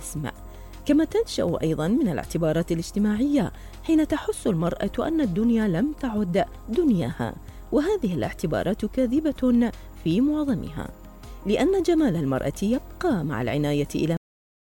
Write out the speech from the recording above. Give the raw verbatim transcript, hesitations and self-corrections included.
الجسم. كما تنشأ أيضاً من الاعتبارات الاجتماعية حين تحس المرأة أن الدنيا لم تعد دنياها، وهذه الاعتبارات كاذبة في معظمها، لأن جمال المرأة يبقى مع العناية إلى